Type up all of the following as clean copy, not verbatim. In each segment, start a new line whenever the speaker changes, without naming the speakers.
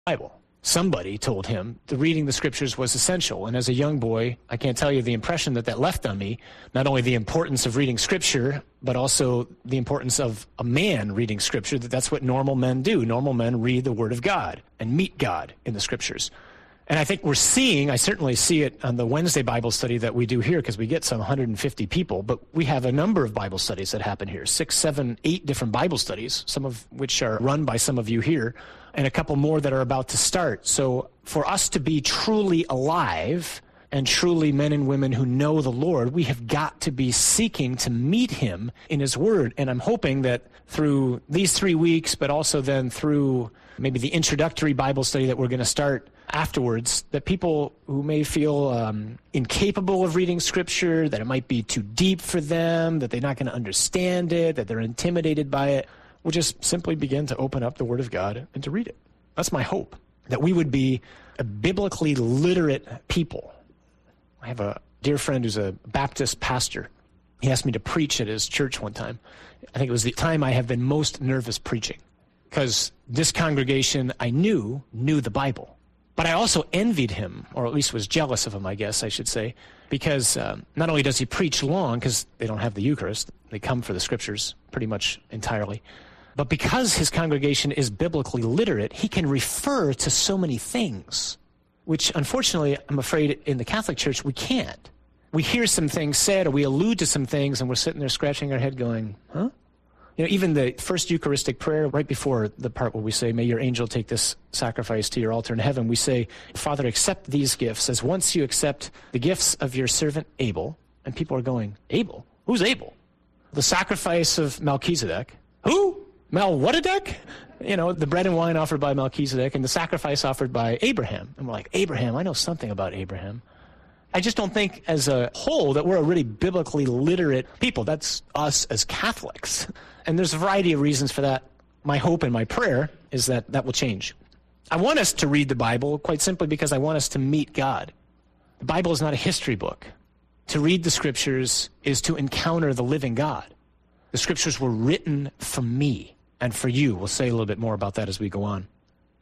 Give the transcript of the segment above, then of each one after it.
Bible. Somebody told him that reading the scriptures was essential. And as a young boy, I can't tell you the impression that left on me, not only the importance of reading scripture, but also the importance of a man reading scripture, that's what normal men do. Normal men read the Word of God and meet God in the scriptures. And I think I certainly see it on the Wednesday Bible study that we do here, because we get some 150 people, but we have a number of Bible studies that happen here, 6, 7, 8 different Bible studies, some of which are run by some of you here, and a couple more that are about to start. So for us to be truly alive and truly men and women who know the Lord, we have got to be seeking to meet him in his word. And I'm hoping that through these 3 weeks, but also then through maybe the introductory Bible study that we're going to start afterwards, that people who may feel incapable of reading scripture, that it might be too deep for them, that they're not going to understand it, that they're intimidated by it, will just simply begin to open up the Word of God and to read it. That's my hope, that we would be a biblically literate people. I have a dear friend who's a Baptist pastor. He asked me to preach at his church one time. I think it was the time I have been most nervous preaching, because this congregation I knew the Bible. But I also envied him, or at least was jealous of him, I guess I should say, because not only does he preach long, because they don't have the Eucharist, they come for the scriptures pretty much entirely, but because his congregation is biblically literate, he can refer to so many things, which unfortunately, I'm afraid in the Catholic Church, we can't. We hear some things said, or we allude to some things, and we're sitting there scratching our head going, huh? You know, even the first Eucharistic prayer, right before the part where we say, may your angel take this sacrifice to your altar in heaven, we say, Father, accept these gifts as once you accept the gifts of your servant Abel. And people are going, Abel? Who's Abel? The sacrifice of Melchizedek. Who? Melchizedek? You know, the bread and wine offered by Melchizedek and the sacrifice offered by Abraham. And we're like, Abraham, I know something about Abraham. I just don't think as a whole that we're a really biblically literate people. That's us as Catholics. And there's a variety of reasons for that. My hope and my prayer is that that will change. I want us to read the Bible quite simply because I want us to meet God. The Bible is not a history book. To read the scriptures is to encounter the living God. The scriptures were written for me and for you. We'll say a little bit more about that as we go on.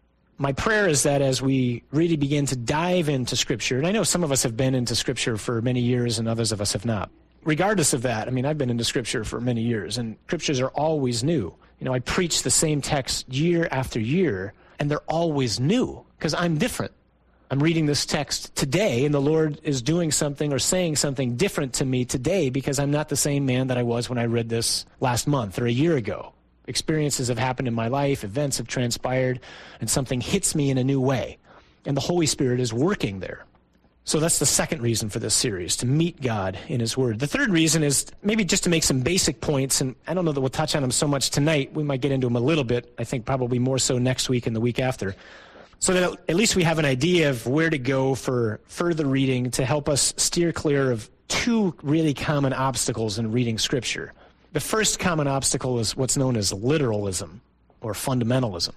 My prayer is that as we really begin to dive into Scripture, and I know some of us have been into Scripture for many years and others of us have not. Regardless of that, I mean, I've been into Scripture for many years, and Scriptures are always new. You know, I preach the same text year after year, and they're always new, because I'm different. I'm reading this text today, and the Lord is doing something or saying something different to me today, because I'm not the same man that I was when I read this last month or a year ago. Experiences have happened in my life, events have transpired, and something hits me in a new way. And the Holy Spirit is working there. So that's the second reason for this series, to meet God in His Word. The third reason is maybe just to make some basic points, and I don't know that we'll touch on them so much tonight. We might get into them a little bit, I think probably more so next week and the week after, so that at least we have an idea of where to go for further reading to help us steer clear of two really common obstacles in reading Scripture. The first common obstacle is what's known as literalism or fundamentalism.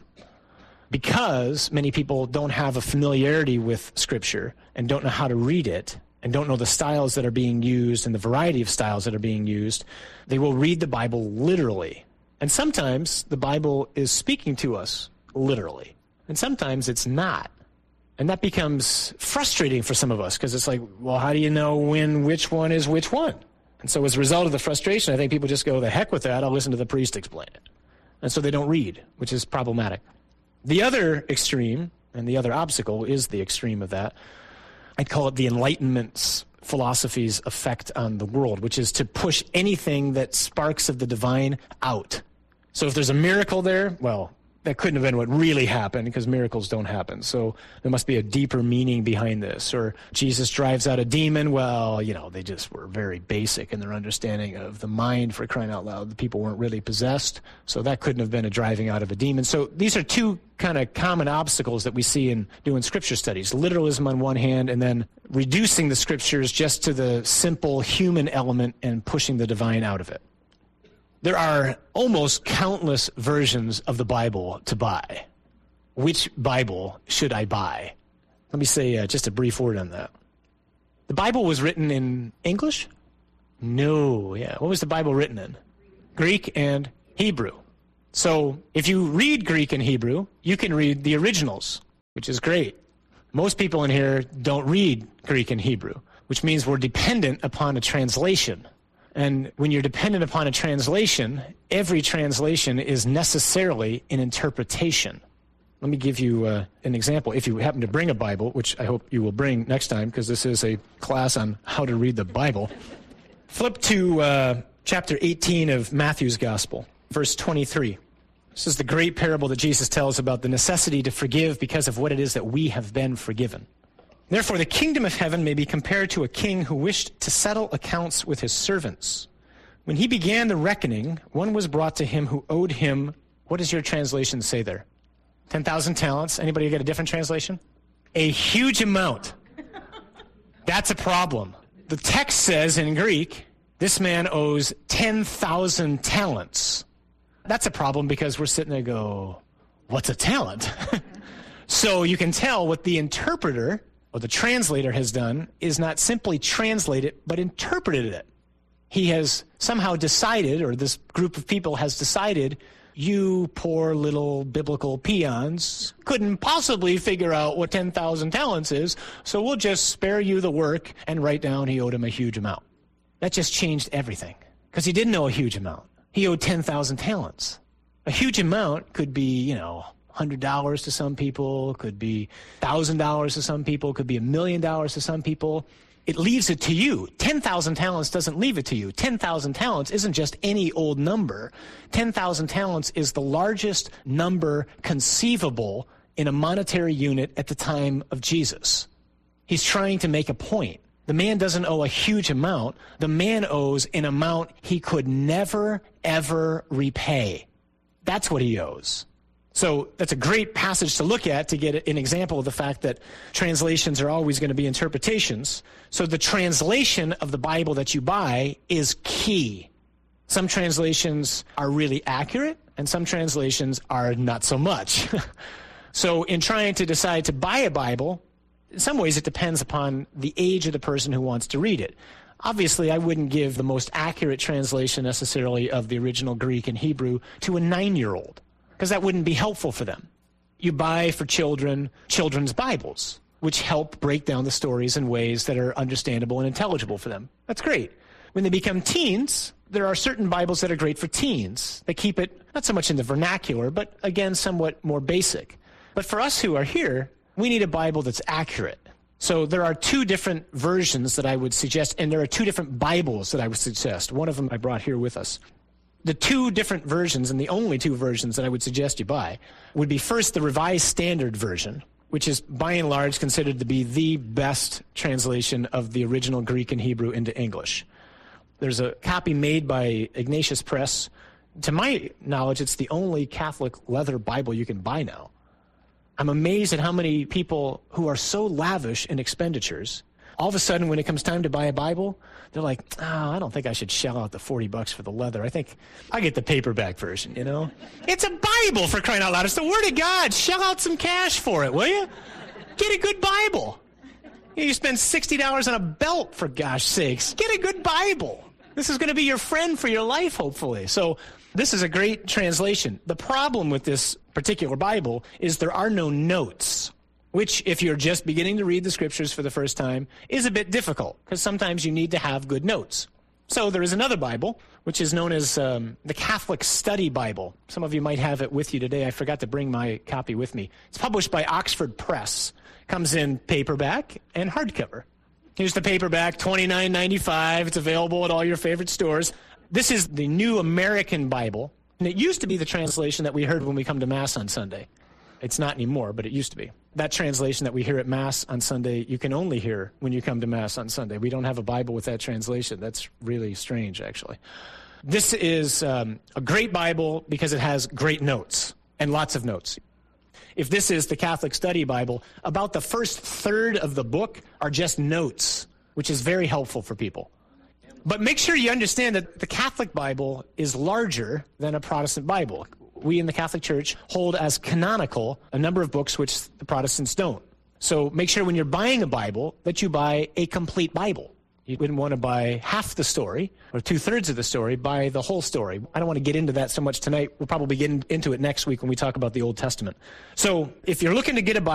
Because many people don't have a familiarity with Scripture and don't know how to read it and don't know the styles that are being used and the variety of styles that are being used, they will read the Bible literally. And sometimes the Bible is speaking to us literally. And sometimes it's not. And that becomes frustrating for some of us because it's like, well, how do you know which one is which one? And so as a result of the frustration, I think people just go, the heck with that, I'll listen to the priest explain it. And so they don't read, which is problematic. The other extreme, and the other obstacle is the extreme of that, I'd call it the Enlightenment's philosophy's effect on the world, which is to push anything that sparks of the divine out. So if there's a miracle there, well, that couldn't have been what really happened because miracles don't happen. So there must be a deeper meaning behind this. Or Jesus drives out a demon. Well, you know, they just were very basic in their understanding of the mind, for crying out loud. The people weren't really possessed. So that couldn't have been a driving out of a demon. So these are two kind of common obstacles that we see in doing Scripture studies. Literalism on one hand, and then reducing the Scriptures just to the simple human element and pushing the divine out of it. There are almost countless versions of the Bible to buy. Which Bible should I buy? Let me say just a brief word on that. The Bible was written in English? No, yeah. What was the Bible written in? Greek and Hebrew. So if you read Greek and Hebrew, you can read the originals. which is great. Most people in here don't read Greek and Hebrew, which means we're dependent upon a translation. And when you're dependent upon a translation, every translation is necessarily an interpretation. Let me give you an example. If you happen to bring a Bible, which I hope you will bring next time, because this is a class on how to read the Bible, flip to chapter 18 of Matthew's Gospel, verse 23. This is the great parable that Jesus tells about the necessity to forgive because of what it is that we have been forgiven. Therefore, the kingdom of heaven may be compared to a king who wished to settle accounts with his servants. When he began the reckoning, one was brought to him who owed him, what does your translation say there? 10,000 talents. Anybody get a different translation? A huge amount. That's a problem. The text says in Greek, this man owes 10,000 talents. That's a problem because we're sitting there go, what's a talent? So you can tell what the interpreter or the translator has done is not simply translate it, but interpreted it. He has somehow decided, or this group of people has decided, you poor little biblical peons couldn't possibly figure out what 10,000 talents is, so we'll just spare you the work and write down he owed him a huge amount. That just changed everything, because he didn't owe a huge amount. He owed 10,000 talents. A huge amount could be, $100 to some people, could be $1,000 to some people, could be $1 million to some people. It leaves it to you. 10,000 talents doesn't leave it to you. 10,000 talents isn't just any old number. 10,000 talents is the largest number conceivable in a monetary unit at the time of Jesus. He's trying to make a point. The man doesn't owe a huge amount. The man owes an amount he could never, ever repay. That's what he owes. So that's a great passage to look at to get an example of the fact that translations are always going to be interpretations. So the translation of the Bible that you buy is key. Some translations are really accurate, and some translations are not so much. So in trying to decide to buy a Bible, in some ways it depends upon the age of the person who wants to read it. Obviously, I wouldn't give the most accurate translation necessarily of the original Greek and Hebrew to a 9-year-old, because that wouldn't be helpful for them. You buy for children children's Bibles, which help break down the stories in ways that are understandable and intelligible for them. That's great. When they become teens, there are certain Bibles that are great for teens. They keep it not so much in the vernacular, but again, somewhat more basic. But for us who are here, we need a Bible that's accurate. So there are 2 different versions that I would suggest, and there are 2 different Bibles that I would suggest. One of them I brought here with us. The 2 different versions, and the only 2 versions that I would suggest you buy, would be first the Revised Standard Version, which is by and large considered to be the best translation of the original Greek and Hebrew into English. There's a copy made by Ignatius Press. To my knowledge, it's the only Catholic leather Bible you can buy now. I'm amazed at how many people who are so lavish in expenditures, all of a sudden when it comes time to buy a Bible, they're like, I don't think I should shell out the $40 for the leather. I think I get the paperback version, It's a Bible, for crying out loud. It's the Word of God. Shell out some cash for it, will you? Get a good Bible. You spend $60 on a belt, for gosh sakes. Get a good Bible. This is going to be your friend for your life, hopefully. So this is a great translation. The problem with this particular Bible is there are no notes, which, if you're just beginning to read the Scriptures for the first time, is a bit difficult, because sometimes you need to have good notes. So there is another Bible, which is known as the Catholic Study Bible. Some of you might have it with you today. I forgot to bring my copy with me. It's published by Oxford Press. Comes in paperback and hardcover. Here's the paperback, $29.95. It's available at all your favorite stores. This is the New American Bible, and it used to be the translation that we heard when we come to Mass on Sunday. It's not anymore, but it used to be. That translation that we hear at Mass on Sunday, you can only hear when you come to Mass on Sunday. We don't have a Bible with that translation. That's really strange, actually. This is a great Bible because it has great notes, and lots of notes. If this is the Catholic Study Bible, about the first third of the book are just notes, which is very helpful for people. But make sure you understand that the Catholic Bible is larger than a Protestant Bible. We in the Catholic Church hold as canonical a number of books which the Protestants don't. So make sure when you're buying a Bible that you buy a complete Bible. You wouldn't want to buy half the story or 2/3 of the story, buy the whole story. I don't want to get into that so much tonight. We'll probably get into it next week when we talk about the Old Testament. So if you're looking to get a Bible,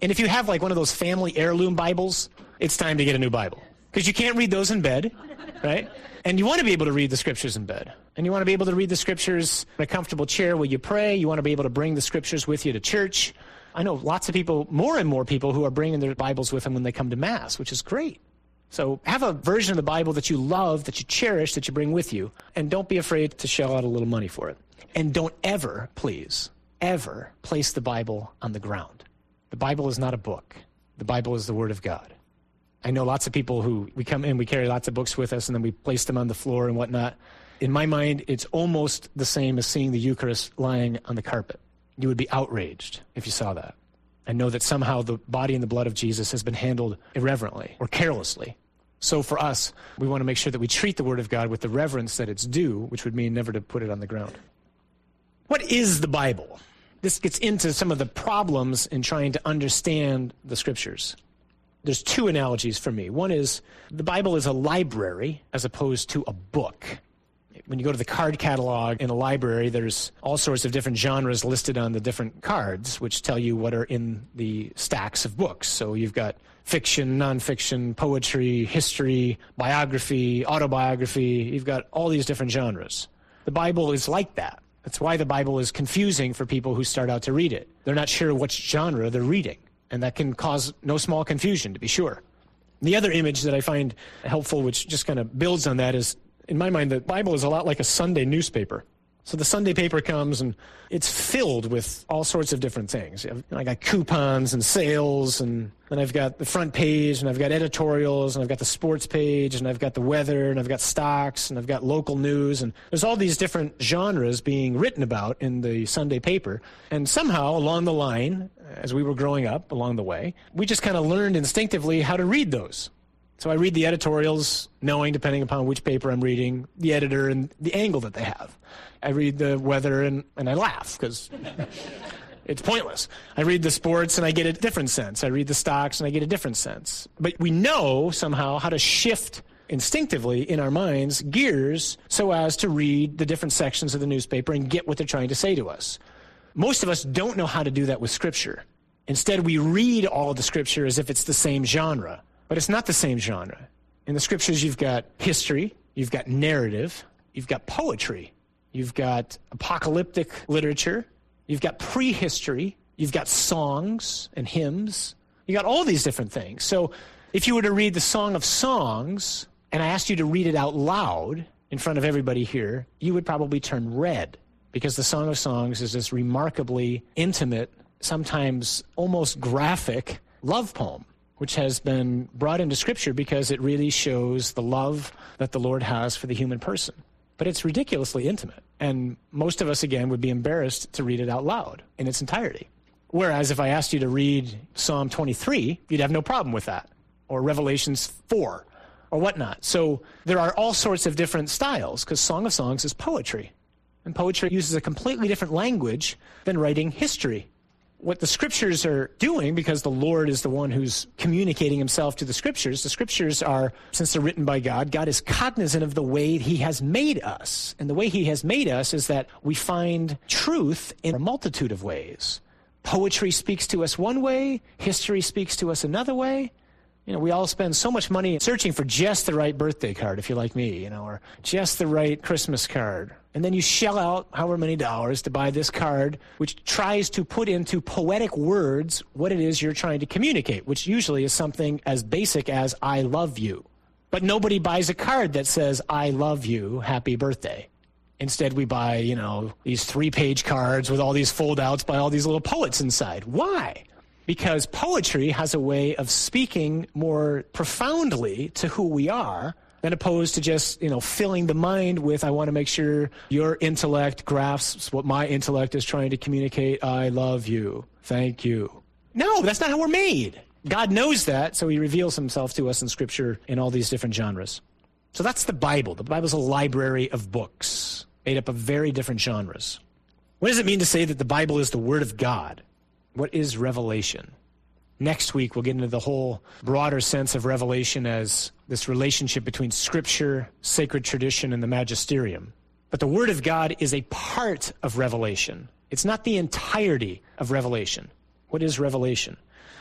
And if you have like one of those family heirloom Bibles, it's time to get a new Bible. Because you can't read those in bed, right? And you want to be able to read the scriptures in bed. And you want to be able to read the scriptures in a comfortable chair where you pray. You want to be able to bring the scriptures with you to church. I know lots of people, more and more people, who are bringing their Bibles with them when they come to Mass, which is great. So have a version of the Bible that you love, that you cherish, that you bring with you. And don't be afraid to shell out a little money for it. And don't ever, please, ever place the Bible on the ground. The Bible is not a book. The Bible is the Word of God. I know lots of people who, we come in, we carry lots of books with us, and then we place them on the floor and whatnot. In my mind, it's almost the same as seeing the Eucharist lying on the carpet. You would be outraged if you saw that. And know that somehow the body and the blood of Jesus has been handled irreverently or carelessly. So for us, we want to make sure that we treat the Word of God with the reverence that it's due, which would mean never to put it on the ground. What is the Bible? This gets into some of the problems in trying to understand the Scriptures. There's two analogies for me. One is the Bible is a library as opposed to a book. When you go to the card catalog in a library, there's all sorts of different genres listed on the different cards, which tell you what are in the stacks of books. So you've got fiction, nonfiction, poetry, history, biography, autobiography. You've got all these different genres. The Bible is like that. That's why the Bible is confusing for people who start out to read it. They're not sure which genre they're reading, and that can cause no small confusion, to be sure. The other image that I find helpful, which just kind of builds on that, is, in my mind, the Bible is a lot like a Sunday newspaper. So the Sunday paper comes, and it's filled with all sorts of different things. I got coupons and sales, and then I've got the front page, and I've got editorials, and I've got the sports page, and I've got the weather, and I've got stocks, and I've got local news, and there's all these different genres being written about in the Sunday paper. And somehow, along the line, as we were growing up along the way, we just kind of learned instinctively how to read those. So I read the editorials, knowing, depending upon which paper I'm reading, the editor and the angle that they have. I read the weather and I laugh because it's pointless. I read the sports and I get a different sense. I read the stocks and I get a different sense. But we know somehow how to shift instinctively in our minds gears so as to read the different sections of the newspaper and get what they're trying to say to us. Most of us don't know how to do that with Scripture. Instead, we read all of the Scripture as if it's the same genre. But it's not the same genre. In the Scriptures, you've got history, you've got narrative, you've got poetry, you've got apocalyptic literature, you've got prehistory, you've got songs and hymns. You got all these different things. So if you were to read the Song of Songs, and I asked you to read it out loud in front of everybody here, you would probably turn red, because the Song of Songs is this remarkably intimate, sometimes almost graphic love poem, which has been brought into Scripture because it really shows the love that the Lord has for the human person. But it's ridiculously intimate, and most of us, again, would be embarrassed to read it out loud in its entirety. Whereas if I asked you to read Psalm 23, you'd have no problem with that, or Revelations 4, or whatnot. So there are all sorts of different styles, because Song of Songs is poetry, and poetry uses a completely different language than writing history. What the Scriptures are doing, because the Lord is the one who's communicating himself to the Scriptures are, since they're written by God, God is cognizant of the way he has made us. And the way he has made us is that we find truth in a multitude of ways. Poetry speaks to us one way, history speaks to us another way. You know, we all spend so much money searching for just the right birthday card, if you're like me, or just the right Christmas card. And then you shell out however many dollars to buy this card, which tries to put into poetic words what it is you're trying to communicate, which usually is something as basic as, I love you. But nobody buys a card that says, I love you, happy birthday. Instead, we buy, these 3-page cards with all these fold-outs by all these little poets inside. Why? Because poetry has a way of speaking more profoundly to who we are than opposed to just, filling the mind with, I want to make sure your intellect grasps what my intellect is trying to communicate. I love you. Thank you. No, that's not how we're made. God knows that, so he reveals himself to us in Scripture in all these different genres. So that's the Bible. The Bible's a library of books made up of very different genres. What does it mean to say that the Bible is the Word of God? What is revelation? Next week, we'll get into the whole broader sense of revelation as this relationship between Scripture, sacred tradition, and the magisterium. But the Word of God is a part of revelation. It's not the entirety of revelation. What is revelation?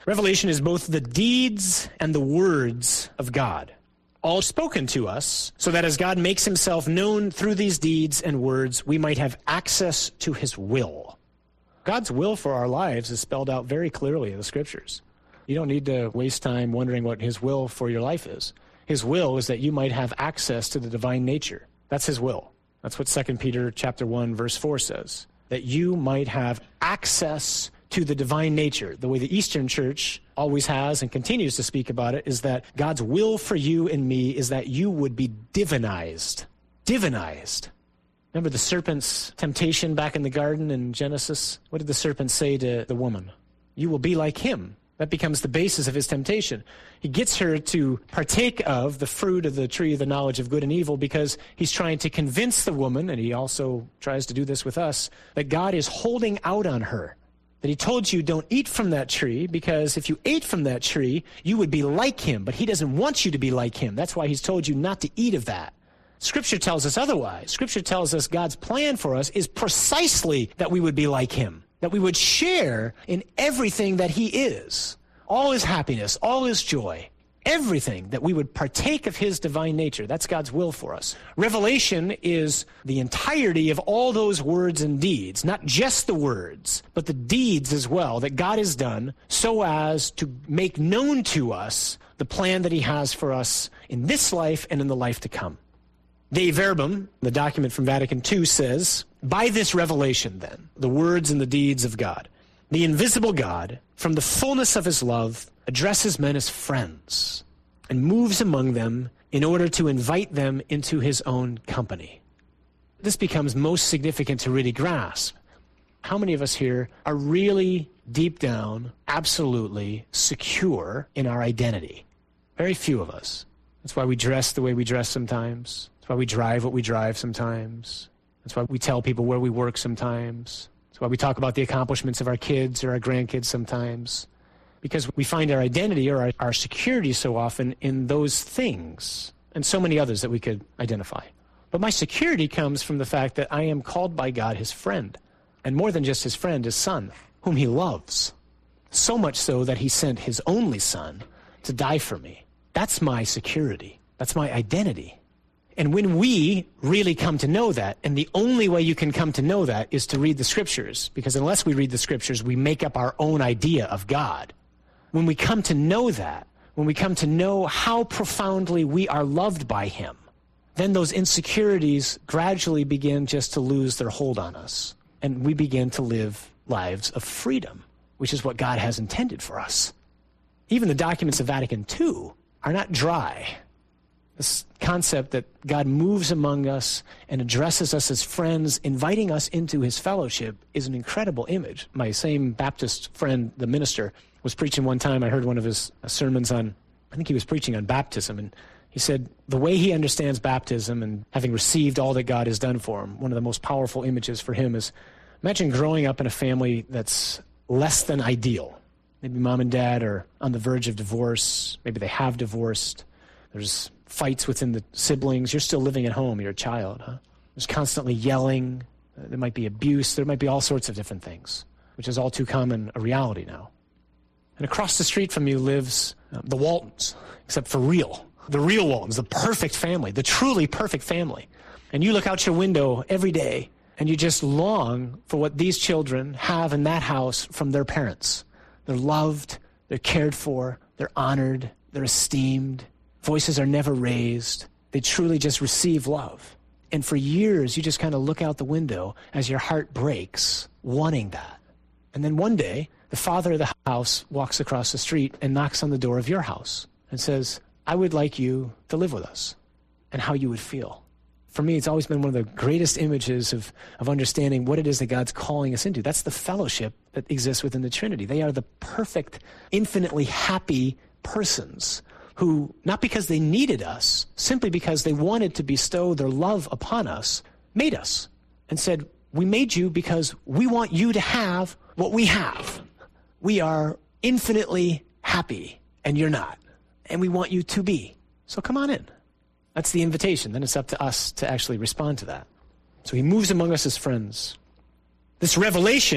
Revelation is both the deeds and the words of God, all spoken to us, so that as God makes himself known through these deeds and words, we might have access to his will. God's will for our lives is spelled out very clearly in the Scriptures. You don't need to waste time wondering what his will for your life is. His will is that you might have access to the divine nature. That's his will. That's what 2 Peter chapter 1, verse 4 says, that you might have access to the divine nature. The way the Eastern Church always has and continues to speak about it is that God's will for you and me is that you would be divinized. Divinized. Remember the serpent's temptation back in the garden in Genesis? What did the serpent say to the woman? You will be like him. That becomes the basis of his temptation. He gets her to partake of the fruit of the tree of the knowledge of good and evil because he's trying to convince the woman, and he also tries to do this with us, that God is holding out on her. That he told you don't eat from that tree because if you ate from that tree, you would be like him. But he doesn't want you to be like him. That's why he's told you not to eat of that. Scripture tells us otherwise. Scripture tells us God's plan for us is precisely that we would be like him. That we would share in everything that he is. All his happiness, all his joy, everything, that we would partake of his divine nature. That's God's will for us. Revelation is the entirety of all those words and deeds, not just the words, but the deeds as well that God has done so as to make known to us the plan that he has for us in this life and in the life to come. Dei Verbum, the document from Vatican II, says, by this revelation, then, the words and the deeds of God, the invisible God, from the fullness of his love, addresses men as friends and moves among them in order to invite them into his own company. This becomes most significant to really grasp. How many of us here are really deep down, absolutely secure in our identity? Very few of us. That's why we dress the way we dress sometimes. That's why we drive what we drive sometimes. That's why we tell people where we work sometimes. That's why we talk about the accomplishments of our kids or our grandkids sometimes. Because we find our identity or our security so often in those things and so many others that we could identify. But my security comes from the fact that I am called by God his friend. And more than just his friend, his son, whom he loves. So much so that he sent his only son to die for me. That's my security. That's my identity. And when we really come to know that, and the only way you can come to know that is to read the Scriptures, because unless we read the Scriptures, we make up our own idea of God. When we come to know that, when we come to know how profoundly we are loved by him, then those insecurities gradually begin just to lose their hold on us. And we begin to live lives of freedom, which is what God has intended for us. Even the documents of Vatican II are not dry. This concept that God moves among us and addresses us as friends, inviting us into his fellowship, is an incredible image. My same Baptist friend, the minister, was preaching one time. I heard one of his sermons on, I think he was preaching on baptism, and he said the way he understands baptism and having received all that God has done for him, one of the most powerful images for him is, imagine growing up in a family that's less than ideal. Maybe mom and dad are on the verge of divorce. Maybe they have divorced. There's fights within the siblings. You're still living at home. You're a child. Huh? There's constantly yelling. There might be abuse. There might be all sorts of different things, which is all too common a reality now. And across the street from you lives the Waltons, except for real. The real Waltons, the perfect family, the truly perfect family. And you look out your window every day and you just long for what these children have in that house from their parents. They're loved, they're cared for, they're honored, they're esteemed. Voices are never raised. They truly just receive love. And for years, you just kind of look out the window as your heart breaks, wanting that. And then one day, the father of the house walks across the street and knocks on the door of your house and says, I would like you to live with us, and how you would feel. For me, it's always been one of the greatest images of understanding what it is that God's calling us into. That's the fellowship that exists within the Trinity. They are the perfect, infinitely happy persons who, not because they needed us, simply because they wanted to bestow their love upon us, made us and said, we made you because we want you to have what we have. We are infinitely happy, and you're not. And we want you to be. So come on in. That's the invitation. Then it's up to us to actually respond to that. So he moves among us as friends. This revelation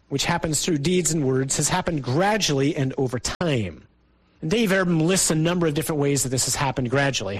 which happens through deeds and words, has happened gradually and over time. And Dave Erbum lists a number of different ways that this has happened gradually.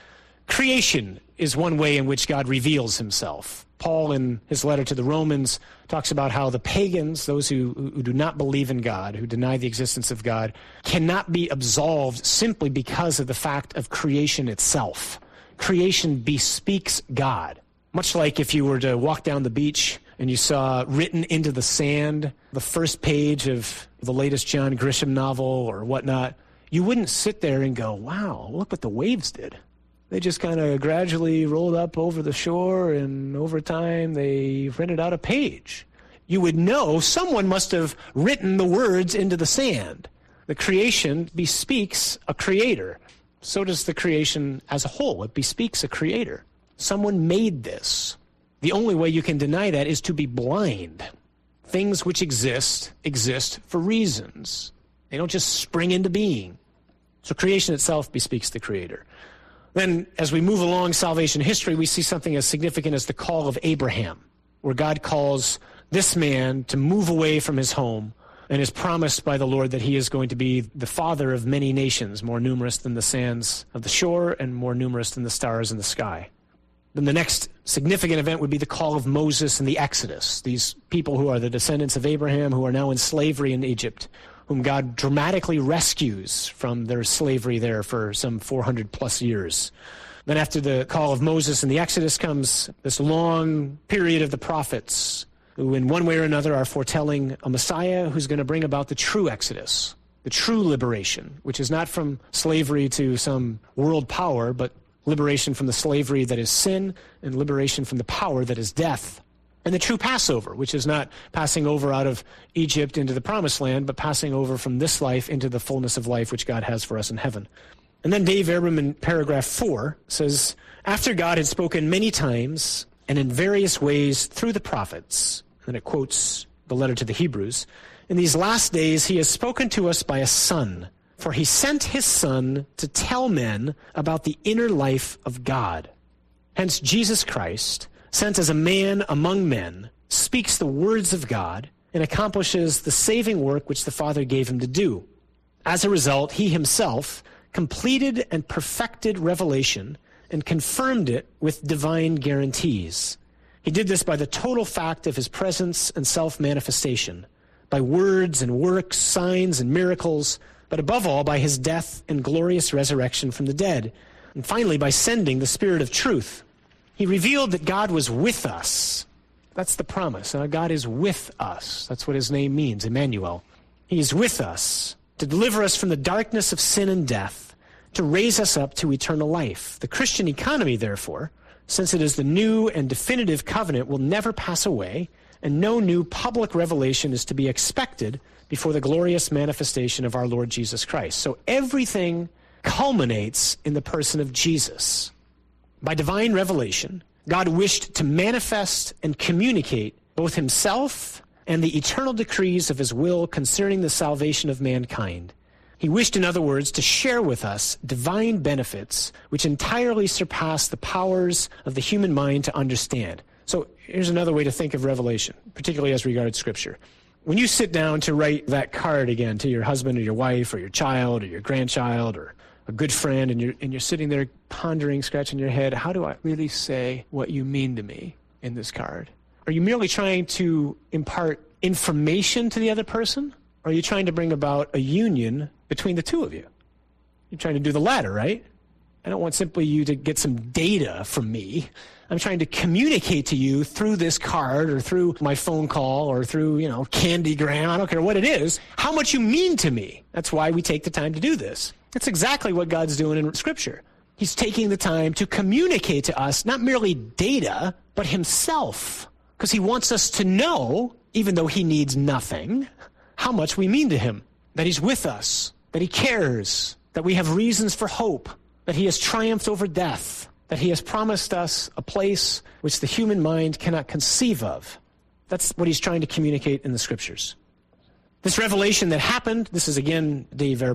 Creation is one way in which God reveals himself. Paul, in his letter to the Romans, talks about how the pagans, those who do not believe in God, who deny the existence of God, cannot be absolved simply because of the fact of creation itself. Creation bespeaks God. Much like if you were to walk down the beach and you saw written into the sand the first page of the latest John Grisham novel or whatnot, you wouldn't sit there and go, wow, look what the waves did. They just kind of gradually rolled up over the shore, and over time they rented out a page. You would know someone must have written the words into the sand. The creation bespeaks a creator. So does the creation as a whole. It bespeaks a creator. Someone made this. The only way you can deny that is to be blind. Things which exist for reasons. They don't just spring into being. So creation itself bespeaks the creator. Then, as we move along salvation history, we see something as significant as the call of Abraham, where God calls this man to move away from his home and is promised by the Lord that he is going to be the father of many nations, more numerous than the sands of the shore and more numerous than the stars in the sky. Then the next significant event would be the call of Moses and the Exodus, these people who are the descendants of Abraham who are now in slavery in Egypt, whom God dramatically rescues from their slavery there for some 400 plus years. Then after the call of Moses and the Exodus comes this long period of the prophets, who in one way or another are foretelling a Messiah who's going to bring about the true Exodus, the true liberation, which is not from slavery to some world power, but liberation from the slavery that is sin and liberation from the power that is death. And the true Passover, which is not passing over out of Egypt into the Promised Land, but passing over from this life into the fullness of life which God has for us in heaven. And then Dave Erbum in paragraph 4 says, after God had spoken many times and in various ways through the prophets, and it quotes the letter to the Hebrews, in these last days he has spoken to us by a Son, for he sent his Son to tell men about the inner life of God. Hence Jesus Christ, sent as a man among men, speaks the words of God and accomplishes the saving work which the Father gave him to do. As a result, he himself completed and perfected revelation and confirmed it with divine guarantees. He did this by the total fact of his presence and self-manifestation, by words and works, signs and miracles, but above all by his death and glorious resurrection from the dead, and finally by sending the Spirit of truth. He revealed that God was with us. That's the promise. God is with us. That's what his name means, Emmanuel. He is with us to deliver us from the darkness of sin and death, to raise us up to eternal life. The Christian economy, therefore, since it is the new and definitive covenant, will never pass away, and no new public revelation is to be expected before the glorious manifestation of our Lord Jesus Christ. So everything culminates in the person of Jesus. By divine revelation, God wished to manifest and communicate both himself and the eternal decrees of his will concerning the salvation of mankind. He wished, in other words, to share with us divine benefits which entirely surpass the powers of the human mind to understand. So here's another way to think of revelation, particularly as regards Scripture. When you sit down to write that card again to your husband or your wife or your child or your grandchild or a good friend, and you're sitting there pondering, scratching your head, how do I really say what you mean to me in this card? Are you merely trying to impart information to the other person? Or are you trying to bring about a union between the two of you? You're trying to do the latter, right? I don't want simply you to get some data from me. I'm trying to communicate to you through this card or through my phone call or through, Candygram, I don't care what it is, how much you mean to me. That's why we take the time to do this. That's exactly what God's doing in Scripture. He's taking the time to communicate to us not merely data, but himself. Because he wants us to know, even though he needs nothing, how much we mean to him. That he's with us, that he cares, that we have reasons for hope, that he has triumphed over death, that he has promised us a place which the human mind cannot conceive of. That's what he's trying to communicate in the Scriptures. This revelation that happened, this is again Dave Erbum,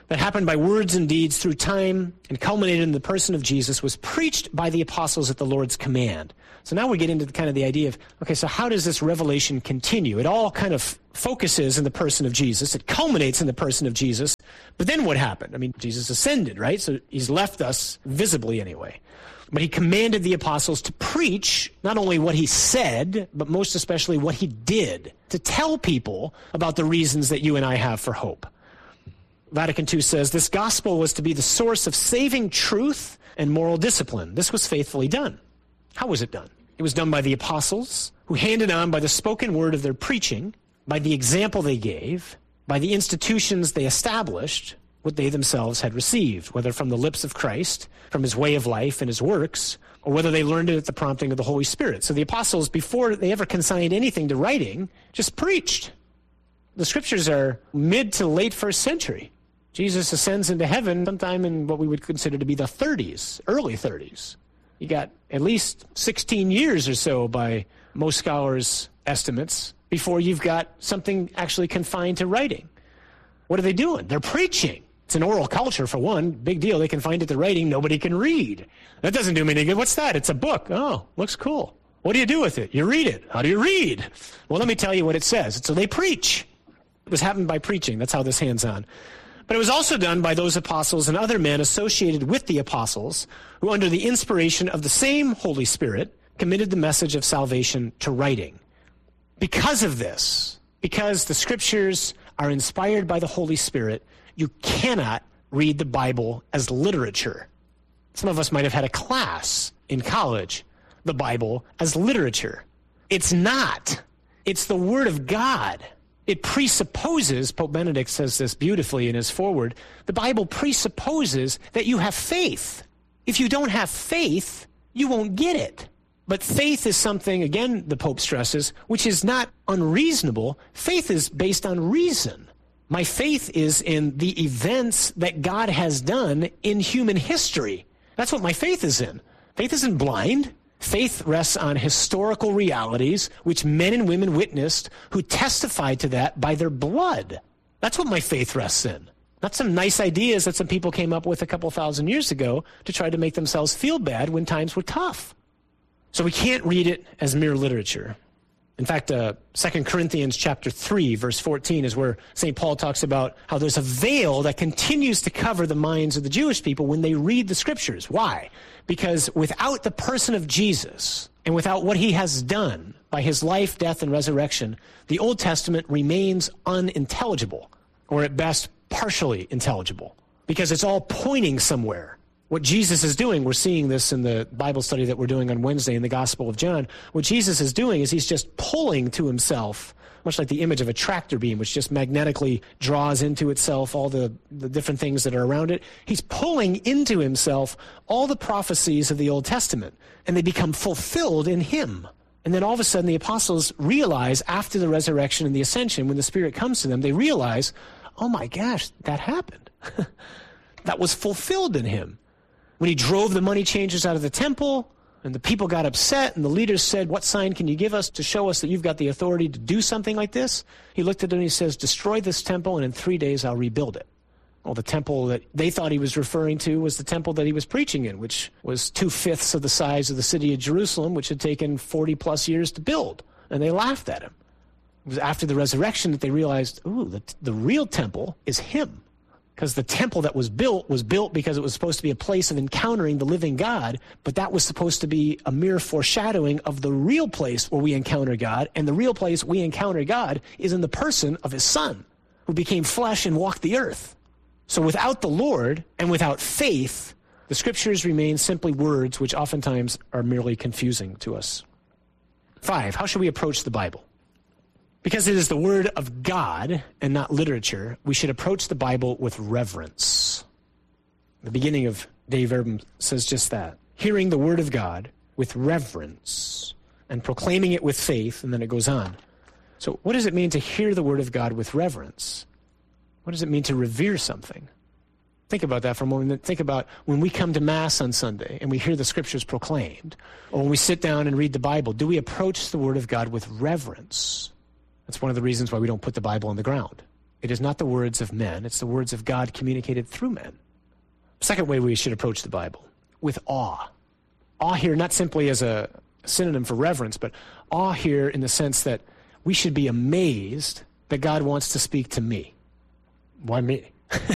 that happened by words and deeds through time and culminated in the person of Jesus was preached by the apostles at the Lord's command. So now we get into kind of the idea of, okay, so how does this revelation continue? It all kind of focuses in the person of Jesus. It culminates in the person of Jesus. But then what happened? I mean, Jesus ascended, right? So he's left us visibly anyway. But he commanded the apostles to preach not only what he said, but most especially what he did, to tell people about the reasons that you and I have for hope. Vatican II says this gospel was to be the source of saving truth and moral discipline. This was faithfully done. How was it done? It was done by the apostles, who handed on by the spoken word of their preaching, by the example they gave, by the institutions they established, what they themselves had received, whether from the lips of Christ, from his way of life and his works, or whether they learned it at the prompting of the Holy Spirit. So the apostles, before they ever consigned anything to writing, just preached. The scriptures are mid to late first century. Jesus ascends into heaven sometime in what we would consider to be the 30s, early 30s. You got at least 16 years or so by most scholars' estimates before you've got something actually confined to writing. What are they doing? They're preaching. It's an oral culture, for one. Big deal. They can find it to writing. Nobody can read. That doesn't do me any good. What's that? It's a book. Oh, looks cool. What do you do with it? You read it. How do you read? Well, let me tell you what it says. So they preach. It was happened by preaching. That's how this hands on. But it was also done by those apostles and other men associated with the apostles who, under the inspiration of the same Holy Spirit, committed the message of salvation to writing. Because of this, because the scriptures are inspired by the Holy Spirit, you cannot read the Bible as literature. Some of us might have had a class in college, the Bible as literature. It's not. It's the Word of God. It presupposes, Pope Benedict says this beautifully in his foreword, the Bible presupposes that you have faith. If you don't have faith, you won't get it. But faith is something, again, the Pope stresses, which is not unreasonable. Faith is based on reason. My faith is in the events that God has done in human history. That's what my faith is in. Faith isn't blind. Faith rests on historical realities, which men and women witnessed, who testified to that by their blood. That's what my faith rests in. Not some nice ideas that some people came up with a couple thousand years ago to try to make themselves feel bad when times were tough. So we can't read it as mere literature. In fact, 2 Corinthians chapter 3, verse 14 is where St. Paul talks about how there's a veil that continues to cover the minds of the Jewish people when they read the scriptures. Why? Because without the person of Jesus and without what he has done by his life, death, and resurrection, the Old Testament remains unintelligible, or at best partially intelligible, because it's all pointing somewhere. What Jesus is doing, we're seeing this in the Bible study that we're doing on Wednesday in the Gospel of John. What Jesus is doing is he's just pulling to himself, much like the image of a tractor beam, which just magnetically draws into itself all the different things that are around it. He's pulling into himself all the prophecies of the Old Testament, and they become fulfilled in him. And then all of a sudden the apostles realize after the resurrection and the ascension, when the Spirit comes to them, they realize, oh my gosh, that happened. That was fulfilled in him. When he drove the money changers out of the temple, and the people got upset, and the leaders said, what sign can you give us to show us that you've got the authority to do something like this? He looked at them and he says, destroy this temple, and in 3 days I'll rebuild it. Well, the temple that they thought he was referring to was the temple that he was preaching in, which was 2/5 of the size of the city of Jerusalem, which had taken 40-plus years to build. And they laughed at him. It was after the resurrection that they realized, ooh, the real temple is him. Because the temple that was built because it was supposed to be a place of encountering the living God, but that was supposed to be a mere foreshadowing of the real place where we encounter God, and the real place we encounter God is in the person of his Son, who became flesh and walked the earth. So without the Lord and without faith, the scriptures remain simply words which oftentimes are merely confusing to us. 5, how should we approach the Bible? Because it is the word of God and not literature, we should approach the Bible with reverence. The beginning of Dei Verbum says just that. Hearing the word of God with reverence and proclaiming it with faith, and then it goes on. So what does it mean to hear the word of God with reverence? What does it mean to revere something? Think about that for a moment. Think about when we come to Mass on Sunday and we hear the scriptures proclaimed, or when we sit down and read the Bible, do we approach the word of God with reverence? That's one of the reasons why we don't put the Bible on the ground. It is not the words of men. It's the words of God communicated through men. Second way we should approach the Bible, with awe. Awe here not simply as a synonym for reverence, but awe here in the sense that we should be amazed that God wants to speak to me. Why me?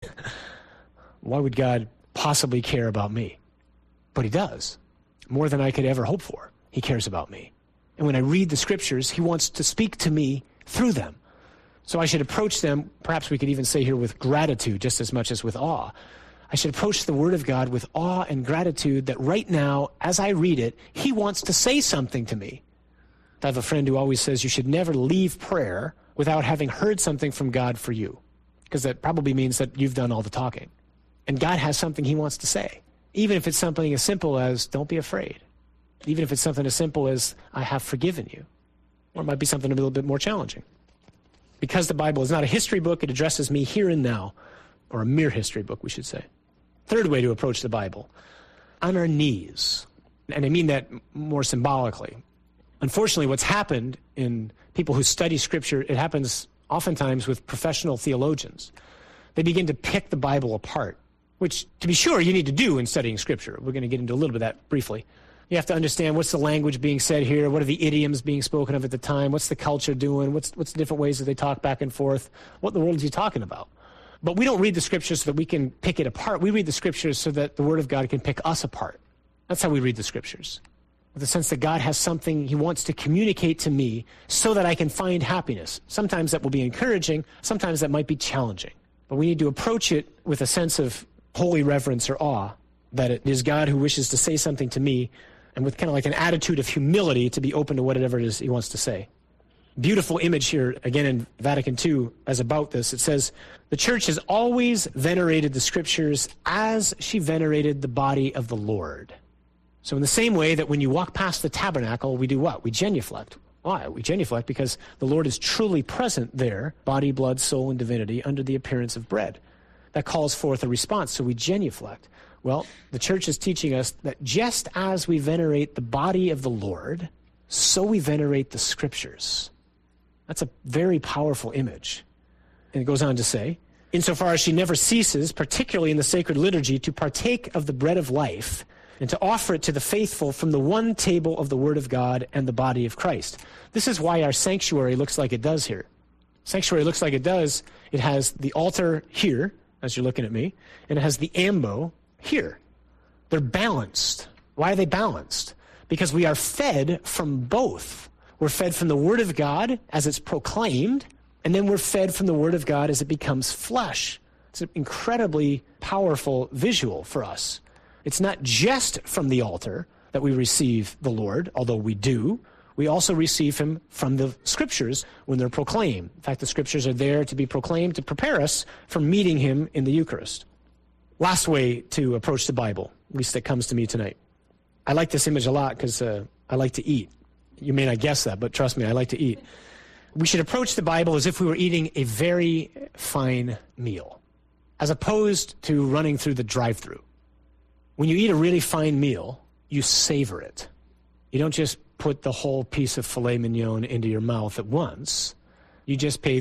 Why would God possibly care about me? But he does. More than I could ever hope for. He cares about me. And when I read the scriptures, he wants to speak to me through them. So I should approach them, perhaps we could even say here, with gratitude just as much as with awe. I should approach the Word of God with awe and gratitude that right now, as I read it, he wants to say something to me. I have a friend who always says you should never leave prayer without having heard something from God for you, because that probably means that you've done all the talking. And God has something he wants to say, even if it's something as simple as, don't be afraid. Even if it's something as simple as, I have forgiven you. Or it might be something a little bit more challenging. Because the Bible is not a history book, it addresses me here and now, or a mere history book, we should say. Third way to approach the Bible, on our knees. And I mean that more symbolically. Unfortunately, what's happened in people who study Scripture, it happens oftentimes with professional theologians. They begin to pick the Bible apart, which, to be sure, you need to do in studying Scripture. We're going to get into a little bit of that briefly. You have to understand what's the language being said here, what are the idioms being spoken of at the time, what's the culture doing, what's the different ways that they talk back and forth, what in the world is he talking about? But we don't read the Scriptures so that we can pick it apart. We read the Scriptures so that the Word of God can pick us apart. That's how we read the Scriptures, with the sense that God has something he wants to communicate to me so that I can find happiness. Sometimes that will be encouraging, sometimes that might be challenging. But we need to approach it with a sense of holy reverence or awe, that it is God who wishes to say something to me, and with kind of like an attitude of humility to be open to whatever it is he wants to say. Beautiful image here, again in Vatican II, as about this. It says, the church has always venerated the Scriptures as she venerated the body of the Lord. So in the same way that when you walk past the tabernacle, we do what? We genuflect. Why? We genuflect because the Lord is truly present there, body, blood, soul, and divinity, under the appearance of bread. That calls forth a response, so we genuflect. Well, the church is teaching us that just as we venerate the body of the Lord, so we venerate the Scriptures. That's a very powerful image. And it goes on to say, insofar as she never ceases, particularly in the sacred liturgy, to partake of the bread of life and to offer it to the faithful from the one table of the Word of God and the body of Christ. This is why our sanctuary looks like it does here. Sanctuary looks like it does. It has the altar here, as you're looking at me, and it has the ambo here. They're balanced. Why are they balanced? Because we are fed from both. We're fed from the Word of God as it's proclaimed, and then we're fed from the Word of God as it becomes flesh. It's an incredibly powerful visual for us. It's not just from the altar that we receive the Lord, although we do. We also receive him from the Scriptures when they're proclaimed. In fact, the Scriptures are there to be proclaimed to prepare us for meeting him in the Eucharist. Last way to approach the Bible, at least that comes to me tonight. I like this image a lot because I like to eat. You may not guess that, but trust me, I like to eat. We should approach the Bible as if we were eating a very fine meal, as opposed to running through the drive-thru. When you eat a really fine meal, you savor it. You don't just put the whole piece of filet mignon into your mouth at once. You just paid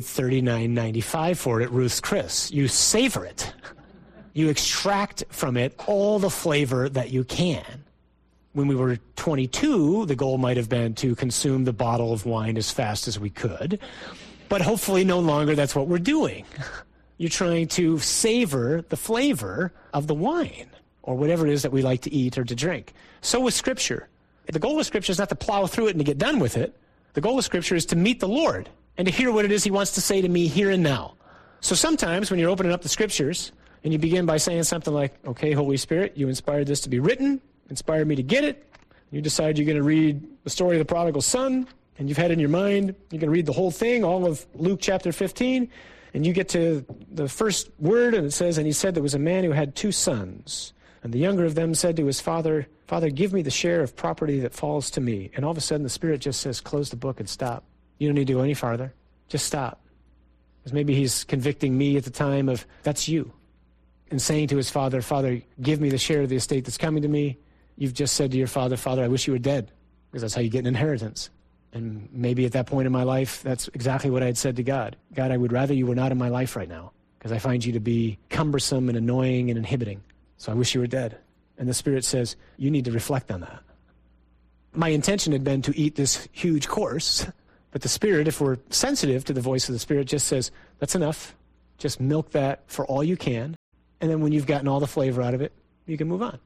$39.95 for it at Ruth's Chris. You savor it. You extract from it all the flavor that you can. When we were 22, the goal might have been to consume the bottle of wine as fast as we could. But hopefully no longer that's what we're doing. You're trying to savor the flavor of the wine, or whatever it is that we like to eat or to drink. So with Scripture. The goal of Scripture is not to plow through it and to get done with it. The goal of Scripture is to meet the Lord and to hear what it is he wants to say to me here and now. So sometimes when you're opening up the Scriptures and you begin by saying something like, okay, Holy Spirit, you inspired this to be written, inspired me to get it. You decide you're going to read the story of the prodigal son, and you've had in your mind, you're going to read the whole thing, all of Luke chapter 15, and you get to the first word, and it says, and he said there was a man who had 2 sons. And the younger of them said to his father, Father, give me the share of property that falls to me. And all of a sudden the Spirit just says, close the book and stop. You don't need to go any farther. Just stop. Because maybe he's convicting me at the time of, that's you. And saying to his father, Father, give me the share of the estate that's coming to me. You've just said to your father, Father, I wish you were dead. Because that's how you get an inheritance. And maybe at that point in my life, that's exactly what I had said to God. God, I would rather you were not in my life right now because I find you to be cumbersome and annoying and inhibiting. So I wish you were dead. And the Spirit says, you need to reflect on that. My intention had been to eat this huge course, but the Spirit, if we're sensitive to the voice of the Spirit, just says, that's enough. Just milk that for all you can. And then when you've gotten all the flavor out of it, you can move on.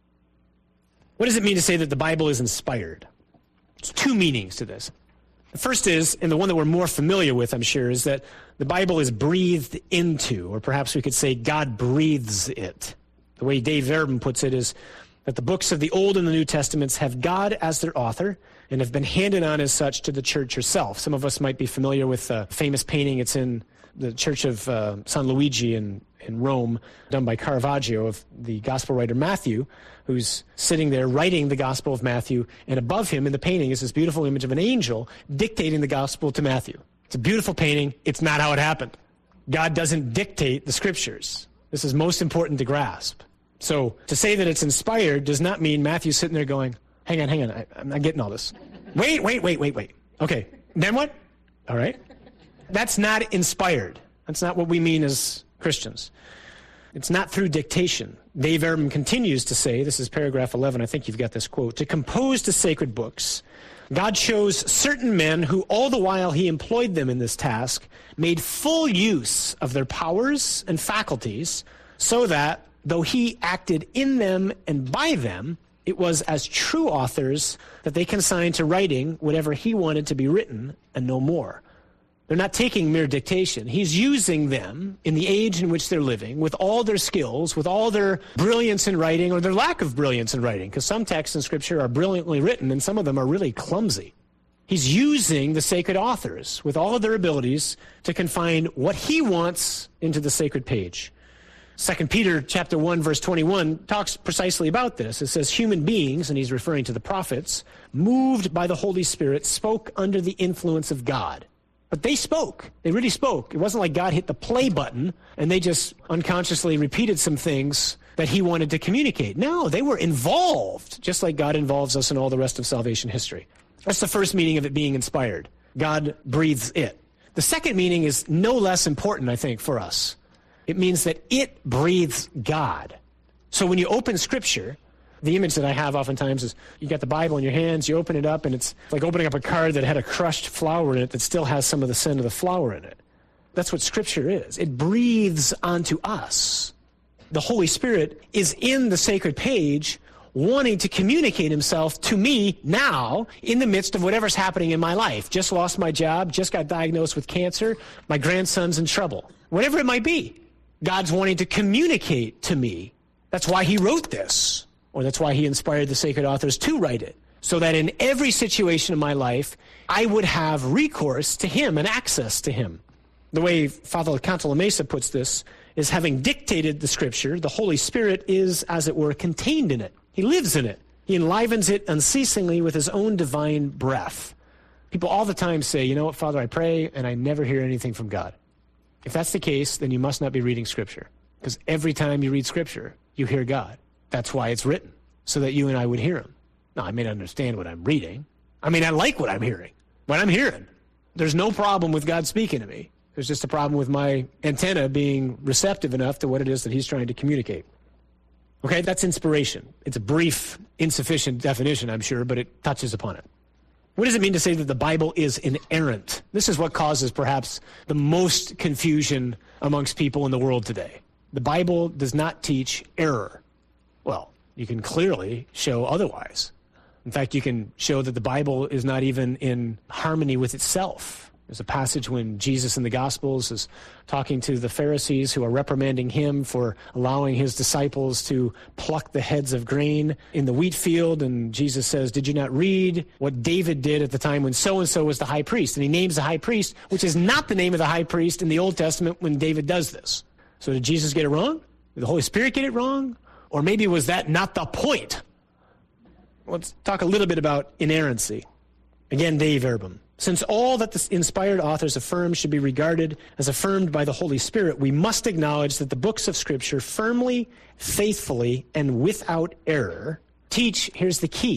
What does it mean to say that the Bible is inspired? There's two meanings to this. The first is, and the one that we're more familiar with, I'm sure, is that the Bible is breathed into, or perhaps we could say God breathes it. The way Dave Verben puts it is that the books of the Old and the New Testaments have God as their author and have been handed on as such to the church herself. Some of us might be familiar with a famous painting. It's in the Church of San Luigi in Rome, done by Caravaggio, of the gospel writer Matthew, who's sitting there writing the Gospel of Matthew, and above him in the painting is this beautiful image of an angel dictating the gospel to Matthew. It's a beautiful painting. It's not how it happened. God doesn't dictate the scriptures. This is most important to grasp. So to say that it's inspired does not mean Matthew's sitting there going, hang on, I'm not getting all this. Wait. Okay, then what? All right. That's not inspired. That's not what we mean as Christians. It's not through dictation. Dave Verben continues to say, this is paragraph 11, I think you've got this quote, to compose the sacred books, God chose certain men who, all the while he employed them in this task, made full use of their powers and faculties, so that, though he acted in them and by them, it was as true authors that they consigned to writing whatever he wanted to be written and no more. They're not taking mere dictation. He's using them in the age in which they're living with all their skills, with all their brilliance in writing or their lack of brilliance in writing, because some texts in Scripture are brilliantly written and some of them are really clumsy. He's using the sacred authors with all of their abilities to confine what he wants into the sacred page. 2 Peter chapter 1, verse 21 talks precisely about this. It says, human beings, and he's referring to the prophets, moved by the Holy Spirit, spoke under the influence of God. But they spoke. They really spoke. It wasn't like God hit the play button and they just unconsciously repeated some things that he wanted to communicate. No, they were involved, just like God involves us in all the rest of salvation history. That's the first meaning of it being inspired. God breathes it. The second meaning is no less important, I think, for us. It means that it breathes God. So when you open Scripture, the image that I have oftentimes is you got the Bible in your hands, you open it up, and it's like opening up a card that had a crushed flower in it that still has some of the scent of the flower in it. That's what Scripture is. It breathes onto us. The Holy Spirit is in the sacred page wanting to communicate himself to me now in the midst of whatever's happening in my life. Just lost my job, just got diagnosed with cancer, my grandson's in trouble. Whatever it might be, God's wanting to communicate to me. That's why he wrote this. Or that's why he inspired the sacred authors to write it, so that in every situation in my life, I would have recourse to him and access to him. The way Father Cantalamessa puts this is, having dictated the Scripture, the Holy Spirit is, as it were, contained in it. He lives in it. He enlivens it unceasingly with his own divine breath. People all the time say, you know what, Father, I pray and I never hear anything from God. If that's the case, then you must not be reading Scripture, because every time you read Scripture, you hear God. That's why it's written, so that you and I would hear him. Now, I may not understand what I'm reading. I may not like what I'm hearing. What I'm hearing. There's no problem with God speaking to me. There's just a problem with my antenna being receptive enough to what it is that he's trying to communicate. Okay, that's inspiration. It's a brief, insufficient definition, I'm sure, but it touches upon it. What does it mean to say that the Bible is inerrant? This is what causes perhaps the most confusion amongst people in the world today. The Bible does not teach error. Well, you can clearly show otherwise. In fact, you can show that the Bible is not even in harmony with itself. There's a passage when Jesus in the Gospels is talking to the Pharisees who are reprimanding him for allowing his disciples to pluck the heads of grain in the wheat field. And Jesus says, did you not read what David did at the time when so-and-so was the high priest? And he names the high priest, which is not the name of the high priest in the Old Testament when David does this. So did Jesus get it wrong? Did the Holy Spirit get it wrong? Or maybe was that not the point? Let's talk a little bit about inerrancy. Again, Dave Verben. Since all that the inspired authors affirm should be regarded as affirmed by the Holy Spirit, we must acknowledge that the books of Scripture firmly, faithfully, and without error teach, here's the key,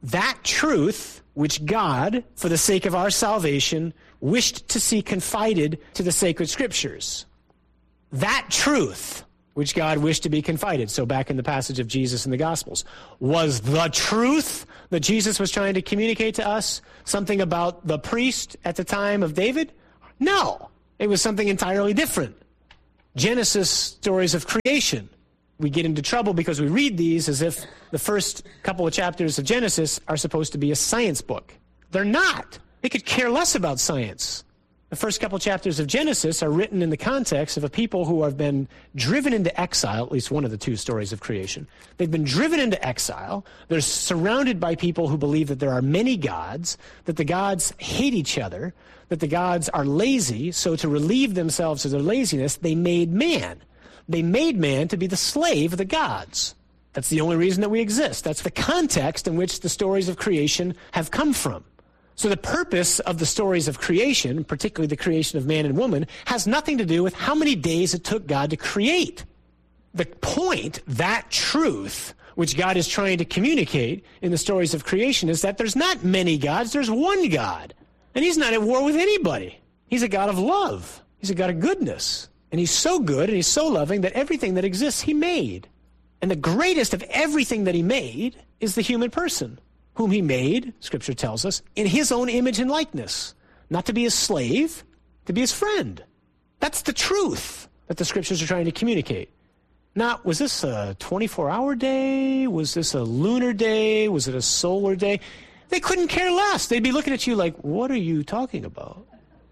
that truth which God, for the sake of our salvation, wished to see confided to the sacred scriptures. That truth which God wished to be confided. So back in the passage of Jesus in the Gospels, was the truth that Jesus was trying to communicate to us something about the priest at the time of David? No, it was something entirely different. Genesis stories of creation. We get into trouble because we read these as if the first couple of chapters of Genesis are supposed to be a science book. They're not. They could care less about science. The first couple chapters of Genesis are written in the context of a people who have been driven into exile, at least one of the two stories of creation. They've been driven into exile. They're surrounded by people who believe that there are many gods, that the gods hate each other, that the gods are lazy, so to relieve themselves of their laziness, they made man. They made man to be the slave of the gods. That's the only reason that we exist. That's the context in which the stories of creation have come from. So the purpose of the stories of creation, particularly the creation of man and woman, has nothing to do with how many days it took God to create. The point, that truth, which God is trying to communicate in the stories of creation, is that there's not many gods, there's one God. And he's not at war with anybody. He's a God of love. He's a God of goodness. And he's so good and he's so loving that everything that exists he made. And the greatest of everything that he made is the human person, whom he made, Scripture tells us, in his own image and likeness. Not to be his slave, to be his friend. That's the truth that the Scriptures are trying to communicate. Not, was this a 24-hour day? Was this a lunar day? Was it a solar day? They couldn't care less. They'd be looking at you like, what are you talking about?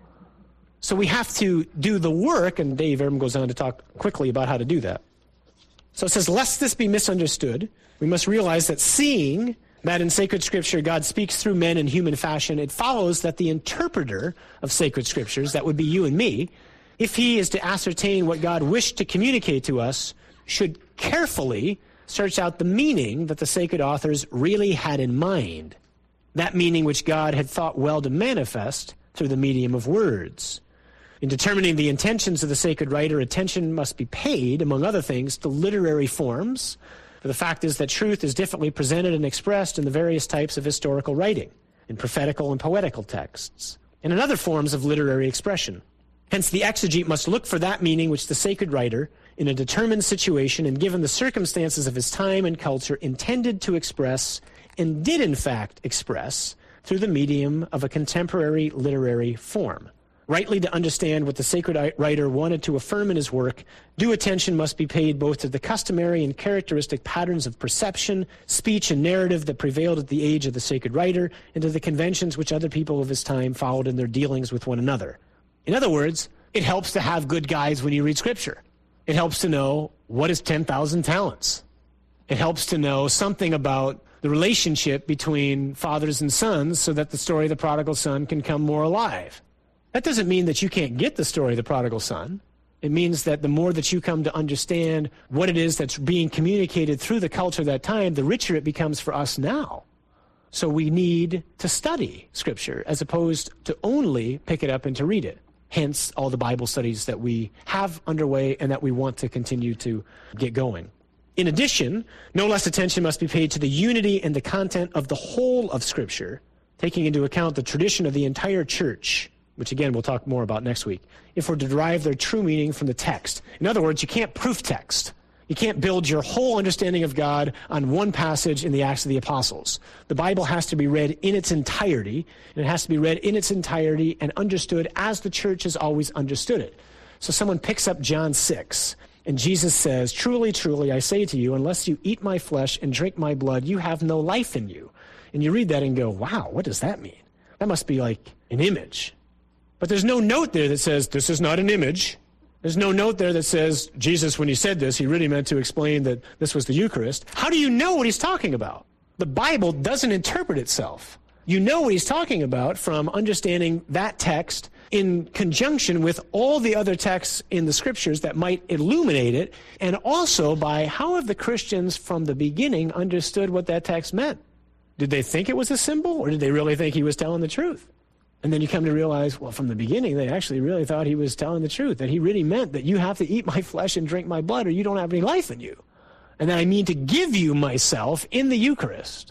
So we have to do the work, and Dave Aram goes on to talk quickly about how to do that. So it says, lest this be misunderstood, we must realize that seeing that in sacred scripture God speaks through men in human fashion, it follows that the interpreter of sacred scriptures, that would be you and me, if he is to ascertain what God wished to communicate to us, should carefully search out the meaning that the sacred authors really had in mind, that meaning which God had thought well to manifest through the medium of words. In determining the intentions of the sacred writer, attention must be paid, among other things, to literary forms. For the fact is that truth is differently presented and expressed in the various types of historical writing, in prophetical and poetical texts, and in other forms of literary expression. Hence, the exegete must look for that meaning which the sacred writer, in a determined situation and given the circumstances of his time and culture, intended to express, and did in fact express, through the medium of a contemporary literary form. Rightly to understand what the sacred writer wanted to affirm in his work, due attention must be paid both to the customary and characteristic patterns of perception, speech, and narrative that prevailed at the age of the sacred writer, and to the conventions which other people of his time followed in their dealings with one another. In other words, it helps to have good guides when you read Scripture. It helps to know what is 10,000 talents. It helps to know something about the relationship between fathers and sons so that the story of the prodigal son can come more alive. That doesn't mean that you can't get the story of the prodigal son. It means that the more that you come to understand what it is that's being communicated through the culture of that time, the richer it becomes for us now. So we need to study Scripture as opposed to only pick it up and to read it. Hence, all the Bible studies that we have underway and that we want to continue to get going. In addition, no less attention must be paid to the unity and the content of the whole of Scripture, taking into account the tradition of the entire church, which again we'll talk more about next week, if we're to derive their true meaning from the text. In other words, you can't proof text. You can't build your whole understanding of God on one passage in the Acts of the Apostles. The Bible has to be read in its entirety, and it has to be read in its entirety and understood as the church has always understood it. So someone picks up John 6, and Jesus says, "Truly, truly, I say to you, unless you eat my flesh and drink my blood, you have no life in you." And you read that and go, wow, what does that mean? That must be like an image. But there's no note there that says, this is not an image. There's no note there that says, Jesus, when he said this, he really meant to explain that this was the Eucharist. How do you know what he's talking about? The Bible doesn't interpret itself. You know what he's talking about from understanding that text in conjunction with all the other texts in the Scriptures that might illuminate it, and also by how have the Christians from the beginning understood what that text meant? Did they think it was a symbol, or did they really think he was telling the truth? And then you come to realize, well, from the beginning, they actually really thought he was telling the truth, that he really meant that you have to eat my flesh and drink my blood or you don't have any life in you. And that I mean to give you myself in the Eucharist.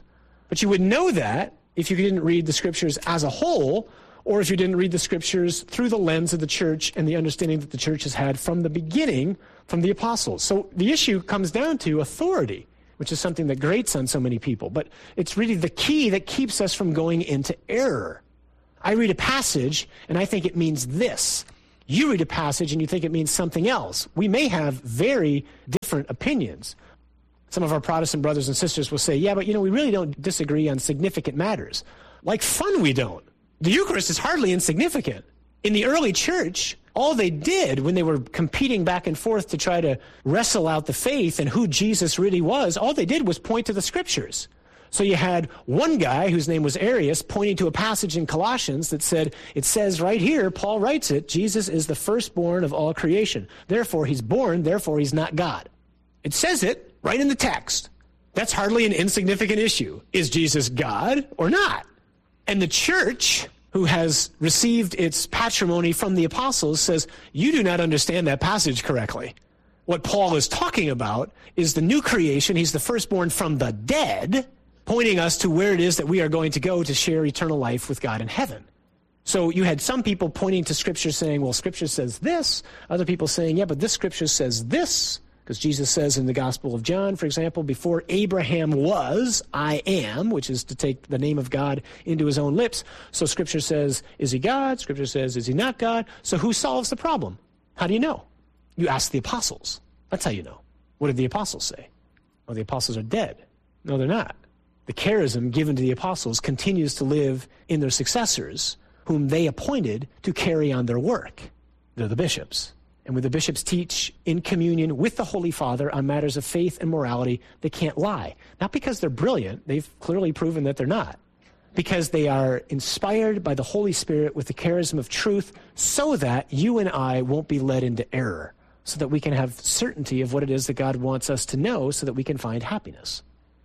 But you would know that if you didn't read the scriptures as a whole, or if you didn't read the scriptures through the lens of the church and the understanding that the church has had from the beginning from the apostles. So the issue comes down to authority, which is something that grates on so many people. But it's really the key that keeps us from going into error. I read a passage and I think it means this. You read a passage and you think it means something else. We may have very different opinions. Some of our Protestant brothers and sisters will say, yeah, but we really don't disagree on significant matters. Like fun, we don't. The Eucharist is hardly insignificant. In the early church, all they did when they were competing back and forth to try to wrestle out the faith and who Jesus really was, all they did was point to the scriptures. So you had one guy whose name was Arius pointing to a passage in Colossians that said, it says right here, Paul writes it, Jesus is the firstborn of all creation. Therefore he's born, therefore he's not God. It says it right in the text. That's hardly an insignificant issue. Is Jesus God or not? And the church, who has received its patrimony from the apostles, says, you do not understand that passage correctly. What Paul is talking about is the new creation. He's the firstborn from the dead, pointing us to where it is that we are going to go to share eternal life with God in heaven. So you had some people pointing to Scripture saying, well, Scripture says this. Other people saying, yeah, but this Scripture says this. Because Jesus says in the Gospel of John, for example, before Abraham was, I am, which is to take the name of God into his own lips. So Scripture says, is he God? Scripture says, is he not God? So who solves the problem? How do you know? You ask the apostles. That's how you know. What did the apostles say? Well, the apostles are dead. No, they're not. The charism given to the apostles continues to live in their successors, whom they appointed to carry on their work. They're the bishops. And when the bishops teach in communion with the Holy Father on matters of faith and morality, they can't lie. Not because they're brilliant. They've clearly proven that they're not. Because they are inspired by the Holy Spirit with the charism of truth so that you and I won't be led into error, so that we can have certainty of what it is that God wants us to know so that we can find happiness.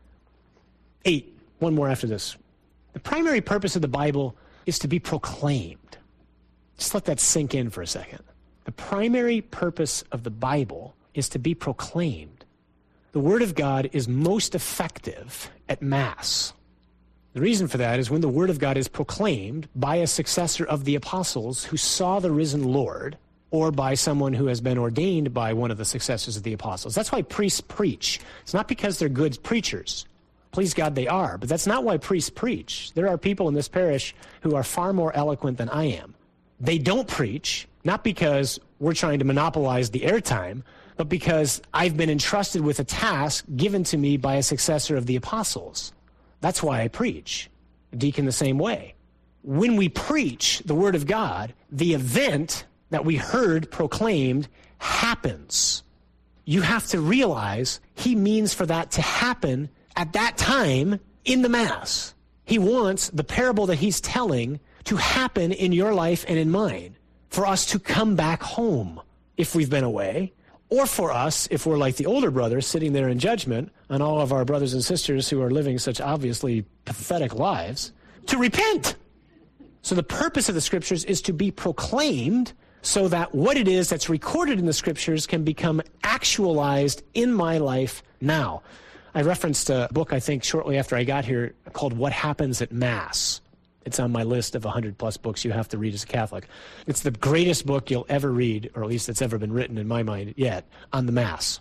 8, one more after this. The primary purpose of the Bible is to be proclaimed. Just let that sink in for a second. The primary purpose of the Bible is to be proclaimed. The Word of God is most effective at Mass. The reason for that is when the Word of God is proclaimed by a successor of the apostles who saw the risen Lord, or by someone who has been ordained by one of the successors of the apostles. That's why priests preach. It's not because they're good preachers. Please God, they are. But that's not why priests preach. There are people in this parish who are far more eloquent than I am. They don't preach, not because we're trying to monopolize the airtime, but because I've been entrusted with a task given to me by a successor of the apostles. That's why I preach. A deacon the same way. When we preach the Word of God, the event that we heard proclaimed happens. You have to realize He means for that to happen at that time in the Mass. He wants the parable that He's telling to happen in your life and in mine, for us to come back home if we've been away, or for us, if we're like the older brothers sitting there in judgment on all of our brothers and sisters who are living such obviously pathetic lives, to repent. So the purpose of the Scriptures is to be proclaimed so that what it is that's recorded in the Scriptures can become actualized in my life now. I referenced a book, I think, shortly after I got here called What Happens at Mass. It's on my list of 100-plus books you have to read as a Catholic. It's the greatest book you'll ever read, or at least that's ever been written in my mind yet, on the Mass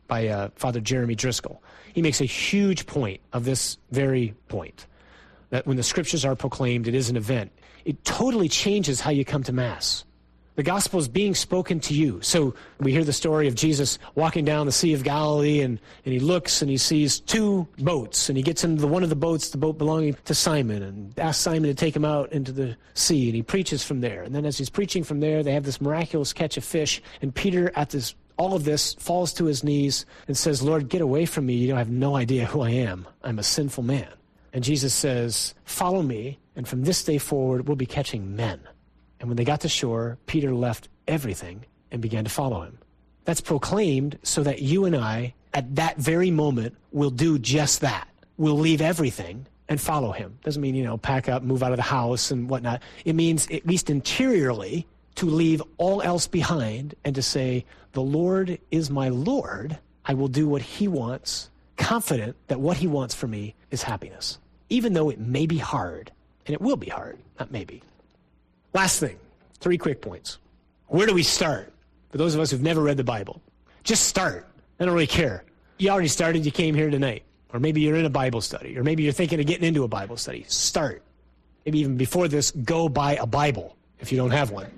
by Father Jeremy Driscoll. He makes a huge point of this very point, that when the Scriptures are proclaimed, it is an event. It totally changes how you come to Mass. The gospel is being spoken to you. So we hear the story of Jesus walking down the Sea of Galilee, and he looks and he sees 2 boats, and he gets into one of the boats, the boat belonging to Simon, and asks Simon to take him out into the sea, and he preaches from there. And then as he's preaching from there, they have this miraculous catch of fish, and Peter, at all of this, falls to his knees and says, Lord, get away from me. You have no idea who I am. I'm a sinful man. And Jesus says, follow me, and from this day forward, we'll be catching men. And when they got to shore, Peter left everything and began to follow him. That's proclaimed so that you and I, at that very moment, will do just that. We'll leave everything and follow him. Doesn't mean, pack up, move out of the house and whatnot. It means, at least interiorly, to leave all else behind and to say, the Lord is my Lord. I will do what He wants, confident that what He wants for me is happiness. even though it may be hard. And it will be hard, not maybe. Last thing, 3 quick points. Where do we start? For those of us who've never read the Bible, just start. I don't really care. You already started, you came here tonight. Or maybe you're in a Bible study. Or maybe you're thinking of getting into a Bible study. Start. Maybe even before this, go buy a Bible if you don't have one.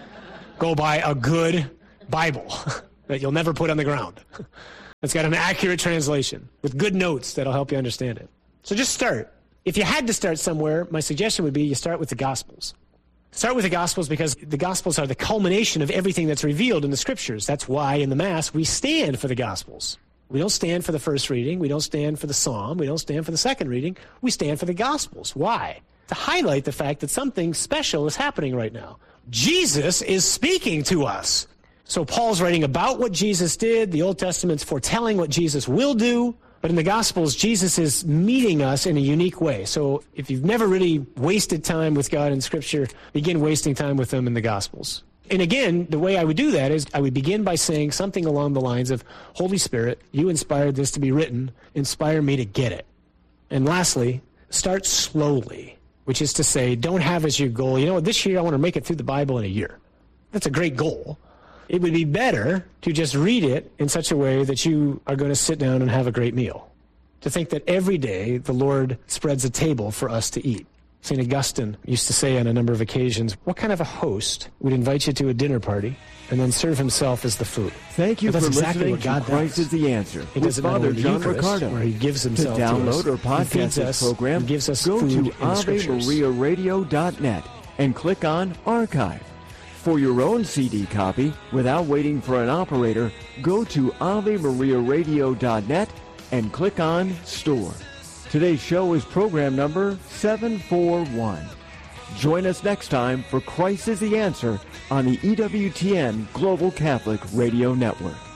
Go buy a good Bible that you'll never put on the ground. That's got an accurate translation with good notes that'll help you understand it. So just start. If you had to start somewhere, my suggestion would be you start with the Gospels. Start with the Gospels because the Gospels are the culmination of everything that's revealed in the Scriptures. That's why in the Mass we stand for the Gospels. We don't stand for the first reading. We don't stand for the Psalm. We don't stand for the second reading. We stand for the Gospels. Why? To highlight the fact that something special is happening right now. Jesus is speaking to us. So Paul's writing about what Jesus did. The Old Testament's foretelling what Jesus will do. But in the Gospels, Jesus is meeting us in a unique way. So if you've never really wasted time with God in Scripture, begin wasting time with Him in the Gospels. And again, the way I would do that is I would begin by saying something along the lines of, Holy Spirit, you inspired this to be written. Inspire me to get it. And lastly, start slowly, which is to say, don't have as your goal, this year I want to make it through the Bible in a year. That's a great goal. It would be better to just read it in such a way that you are going to sit down and have a great meal. To think that every day the Lord spreads a table for us to eat. St. Augustine used to say on a number of occasions, what kind of a host would invite you to a dinner party and then serve himself as the food?
Thank you for
exactly
listening to Christ is the Answer with Father John Riccardo.
Where he gives himself
to download or podcast this program,
gives us
go
food
to AveMariaRadio.net and click on Archive. For your own CD copy, without waiting for an operator, go to AveMariaRadio.net and click on Store. Today's show is program number 741. Join us next time for Christ is the Answer on the EWTN Global Catholic Radio Network.